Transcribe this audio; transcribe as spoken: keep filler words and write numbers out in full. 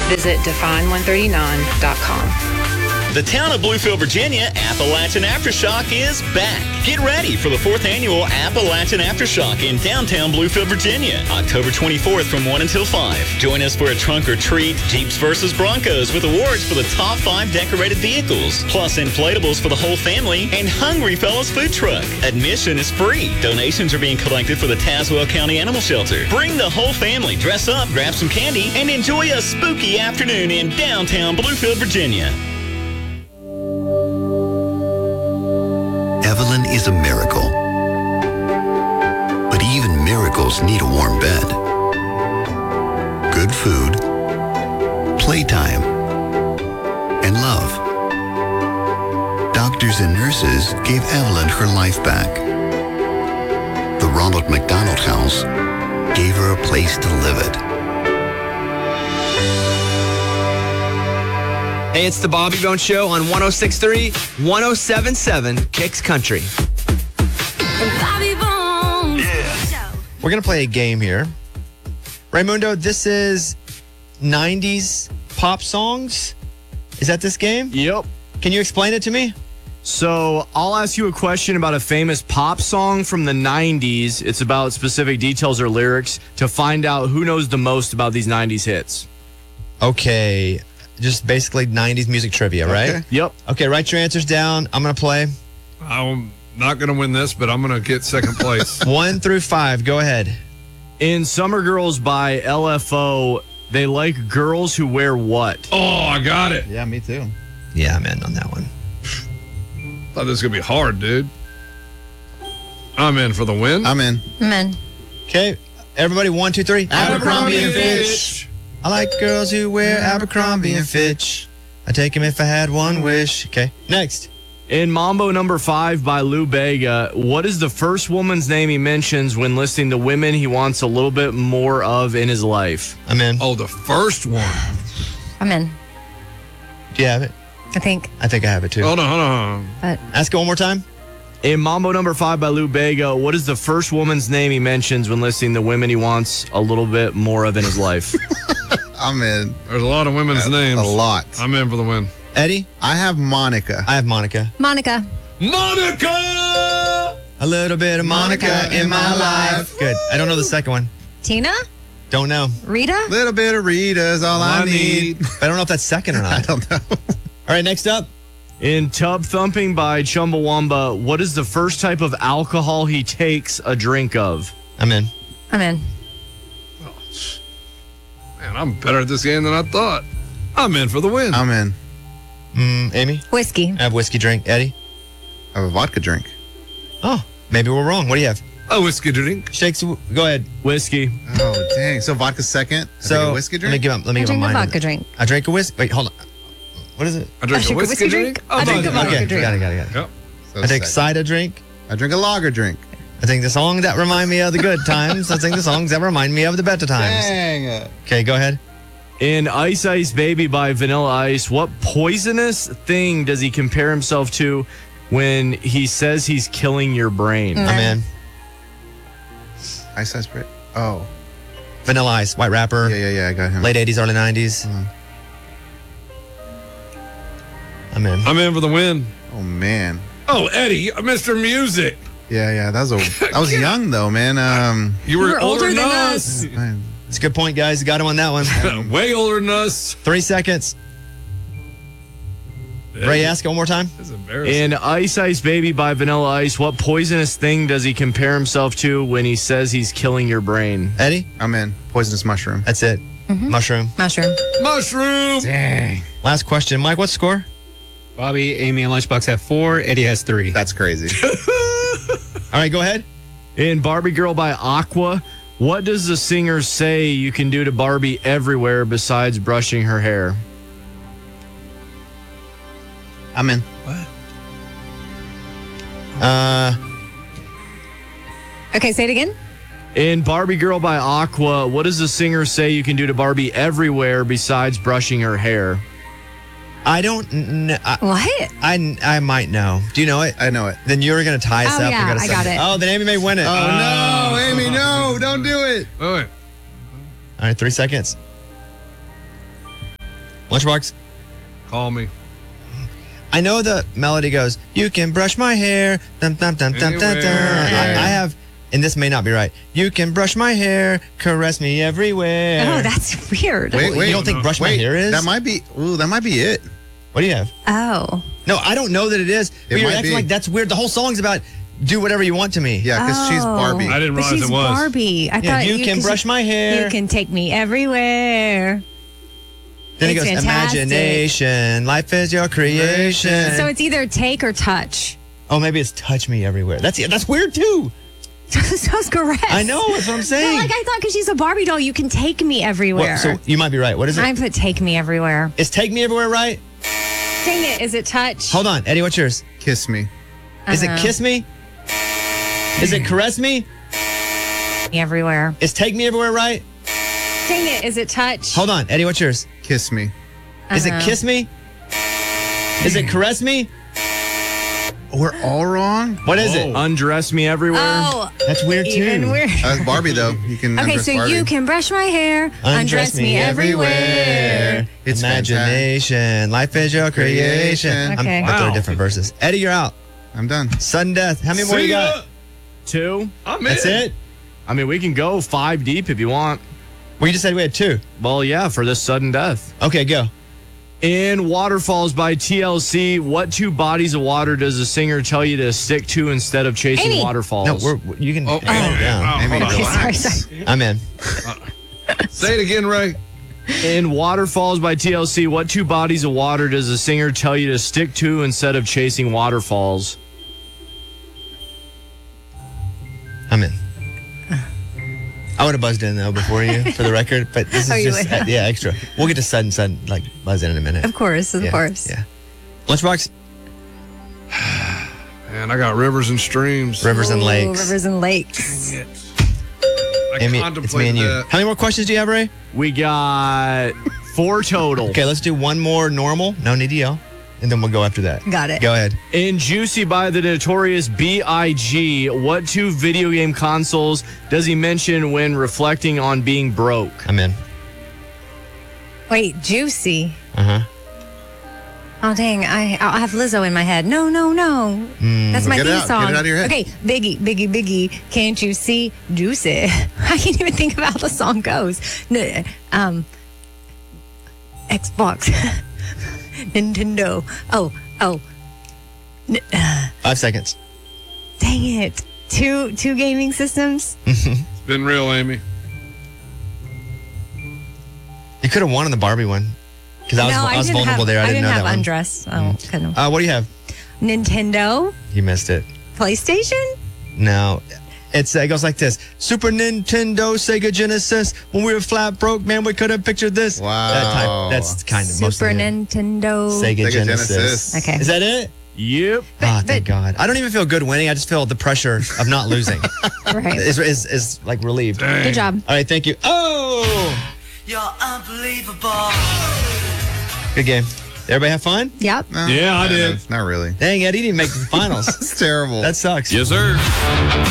Visit define one thirty-nine dot com. The town of Bluefield, Virginia Appalachian Aftershock is back. Get ready for the fourth annual Appalachian Aftershock in downtown Bluefield, Virginia, October twenty-fourth from one until five. Join us for a trunk or treat, Jeeps versus Broncos with awards for the top five decorated vehicles, plus inflatables for the whole family, and Hungry Fellows food truck. Admission is free. Donations are being collected for the Tazewell County Animal Shelter. Bring the whole family, dress up, grab some candy, and enjoy a spooky afternoon in downtown Bluefield, Virginia. Evelyn is a miracle. But even miracles need a warm bed. Good food, playtime, and love. Doctors and nurses gave Evelyn her life back. The Ronald McDonald House gave her a place to live it. Hey, it's the Bobby Bones Show on one oh six point three, one oh seven point seven Kicks Country. Bobby Bones. Yeah. We're going to play a game here. Raymundo, this is nineties pop songs. Is that this game? Yep. Can you explain it to me? So I'll ask you a question about a famous pop song from the nineties. It's about specific details or lyrics to find out who knows the most about these nineties hits. Okay. Just basically nineties music trivia, right? Okay. Yep. Okay, write your answers down. I'm going to play. I'm not going to win this, but I'm going to get second place. One through five. Go ahead. In Summer Girls by L F O, they like girls who wear what? Oh, I got it. Yeah, me too. Yeah, I'm in on that one. Thought this was going to be hard, dude. I'm in for the win. I'm in. I'm in. Okay, everybody, one, two, three. Abercrombie and Fitch. I like girls who wear Abercrombie and Fitch. I take him if I had one wish. Okay, next. In Mambo Number Five by Lou Bega, what is the first woman's name he mentions when listing the women he wants a little bit more of in his life? I'm in. Oh, the first one. I'm in. Do you have it? I think. I think I have it too. Hold on, hold on. But Ask it one more time. In Mambo Number Five by Lou Bega, what is the first woman's name he mentions when listing the women he wants a little bit more of in his life? I'm in. There's a lot of women's A- names. a lot. I'm in for the win. Eddie? I have Monica. I have Monica. Monica. Monica! A little bit of Monica in my life. Good. I don't know the second one. Tina? Don't know. Rita? Little bit of Rita's all I, I need. I don't know if that's second or not. I don't know. All right, next up. In Tub Thumping by Chumbawamba, what is the first type of alcohol he takes a drink of? I'm in. I'm in. Man, I'm better at this game than I thought. I'm in for the win. I'm in. Mm, Amy? Whiskey. I have whiskey drink. Eddie? I have a vodka drink. Oh, maybe we're wrong. What do you have? A whiskey drink. Shakes. Go ahead. Whiskey. Oh, dang. So vodka second? I So take a whiskey drink? Let me give up. Let me I give drink up a mine. vodka drink. I drank a whiskey. Wait, hold on. What is it? I drink I a drink a whiskey, whiskey drink. drink. I drink a vodka Okay, drink. got it, got it, got it. Yep. So I take second. cider drink. I drink a lager drink. I think the songs that remind me of the good times. I think the songs that remind me of the better times. Dang. Okay, go ahead. In Ice Ice Baby by Vanilla Ice, what poisonous thing does he compare himself to when he says he's killing your brain? I'm in. Ice Ice Bread. Oh. Vanilla Ice, white rapper. Yeah, yeah, yeah. I got him. Late eighties, early nineties. I'm in. I'm in for the win. Oh, man. Oh, Eddie, Mister Music. Yeah, yeah. That was a. I was young, though, man. Um, You were, were older than us. man. It's a good point, guys. Got him on that one. Way older than us. Three seconds. Ray, ask it one more time. That's embarrassing. In Ice Ice Baby by Vanilla Ice, what poisonous thing does he compare himself to when he says he's killing your brain? Eddie? I'm in. Poisonous mushroom. That's it. Mushroom. Mushroom. Mushroom. Dang. Last question. Mike, what's the score? Bobby, Amy, and Lunchbox have four. Eddie has three. That's crazy. All right, go ahead. In Barbie Girl by Aqua, what does the singer say you can do to Barbie everywhere besides brushing her hair? I'm in. Uh, Okay, say it again. In Barbie Girl by Aqua, what does the singer say you can do to Barbie everywhere besides brushing her hair? I don't know. I, What? I, I might know. Do you know it? I know it. Then you're going to tie us Oh, up. yeah, We gotta I say- got it. Oh, then Amy may win it. Oh, no. Amy, no. Don't do it. Wait, wait. All right, three seconds. Lunchbox. Call me. I know the melody goes, you can brush my hair. Dum, dum, dum, dum, dum, dum. I, I have, and this may not be right. You can brush my hair, caress me everywhere. Oh, that's weird. Wait, wait. You don't think brush wait, my hair is? That might be. Ooh, that might be it. What do you have? Oh. No, I don't know that it is. But It you're might acting be. like that's weird. The whole song's about do whatever you want to me. Yeah, because she's Oh. Barbie. I didn't But realize she's it was. Barbie. I Yeah, thought you can 'cause brush my hair. You can take me everywhere. Then it It's goes, fantastic. imagination, life is your creation. So it's either take or touch. oh, maybe it's touch me everywhere. That's that's weird too. So's caress. I know, that's what I'm No, saying. like I thought because she's a Barbie doll, you can take me everywhere. What- so you might be right. What is it? I put take me everywhere. Is take me everywhere right? Dang it. Is it touch? Hold on, Eddie, what's yours? Kiss me. Is it Uh-huh. kiss me? Is it caress me? Me everywhere. Is take me everywhere right? Dang it. Is it touch? Hold on, Eddie, what's yours? Kiss me. Is it Uh-huh. kiss me? Is it caress me? We're all wrong. What is it? Undress me everywhere. Oh, That's weird too. even weird. That's Barbie though. You can. Okay, undress so Barbie. you can brush my hair, undress, me everywhere. It's Imagination, life is your creation. Creation. Okay. I'm, but they're Wow. different verses. Eddie, you're out. I'm done. Sudden death. How many more you See got? ya. Two. I'm That's in. it? I mean, we can go five deep if you want. Well, you just said we had two. Well, yeah, for this sudden death. Okay, go. In Waterfalls by T L C, what two bodies of water does the singer tell you to stick to instead of chasing Amy. waterfalls? No, we're, you can Oh, calm oh, down. oh, Amy, hold on. relax. Sorry, sorry. I'm in. Say it again, Ray. In Waterfalls by T L C, what two bodies of water does the singer tell you to stick to instead of chasing waterfalls? I'm in. I would have buzzed in though before you, for the record, but this is Oh, you just would? uh, yeah extra. We'll get to sudden sudden like buzz in in a minute. Of course, of yeah, course. Yeah. Lunchbox, And I got rivers and streams. rivers and Ooh, lakes. Rivers and lakes. I Amy, it's me contemplated and you. that. How many more questions do you have, Ray? We got four total. Okay, let's do one more normal. No need to yell, and then we'll go after that. Got it. Go ahead. In Juicy by the Notorious B I G, what two video game consoles does he mention when reflecting on being broke? I'm in. Wait, Juicy. Uh huh. Oh, dang. I, I have Lizzo in my head. No, no, no. That's my Get it theme out. Get song. it out of your head. Okay, Biggie, Biggie, Biggie. Can't you see Juicy? I can't even think of how the song goes. No, um, Xbox. Nintendo. Oh, oh. N- uh, Five seconds. dang it. Two two gaming systems? Been real, Amy. You could have won on the Barbie one because I was no, I was didn't vulnerable have, there. I, didn't, know have that undress. Oh, couldn't. one. Uh, what do you have? Nintendo, You missed it. PlayStation. No. It's, it goes like this. Super Nintendo, Sega Genesis. When we were flat broke, man, we couldn't picture this. Wow. That type, that's kind of most Super of it. Nintendo. Sega, Sega Genesis. Genesis. Okay. Is that it? Yep. Ah, but- thank God. I don't even feel good winning. I just feel the pressure of not losing. Right. is, is, is like relieved. All Good job. right, thank you. Oh! You're unbelievable. Good game. Everybody have fun? Yep. No, Yeah, I no, did. Not really. Dang, Eddie didn't make the finals. It's terrible. That sucks. Yes, sir.